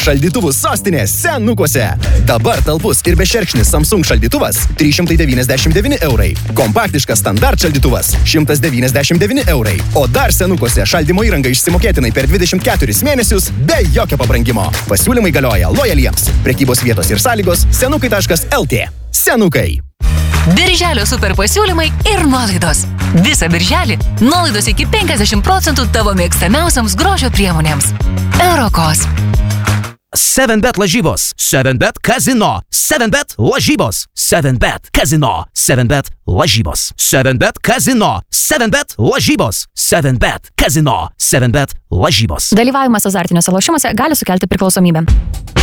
Šaldytuvų sostinė Senukuose. Dabar talpus ir bešerkšnis Samsung šaldytuvas 399 eurai. Kompaktiškas standart šaldytuvas 199 eurai. O dar Senukuose šaldymo įranga išsimokėtinai per 24 mėnesius be jokio pabrangimo. Pasiūlymai galioja lojaliems. Prekybos vietos ir sąlygos senukai.lt. Senukai. Birželio super pasiūlymai ir nuolaidos. Visą birželį nuolaidos iki 50% tavo mėgstamiausiams grožio priemonėms. Eurokos. 7bet lažybos, 7bet kazino, 7bet lažybos, 7bet kazino, 7bet lažybos, 7bet kazino, 7bet lažybos, 7bet kazino, 7bet lažybos. Dalyvavimas azartiniuose lošimuose gali sukelti priklausomybę.